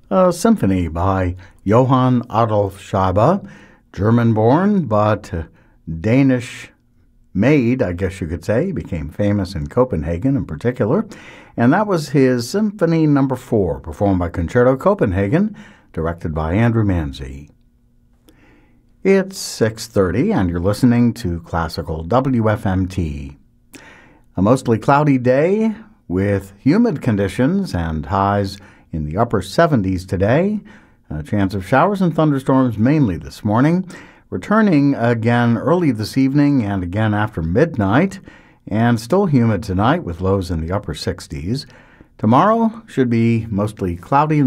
A symphony by Johann Adolf Scheibe, German-born but Danish-made, I guess you could say. He became famous in Copenhagen in particular. And that was his Symphony No. 4, performed by Concerto Copenhagen, directed by Andrew Manzi. It's 6:30, and you're listening to Classical WFMT. A mostly cloudy day with humid conditions and highs in the upper 70s today. A chance of showers and thunderstorms mainly this morning. Returning again early this evening and again after midnight. And still humid tonight with lows in the upper 60s. Tomorrow should be mostly cloudy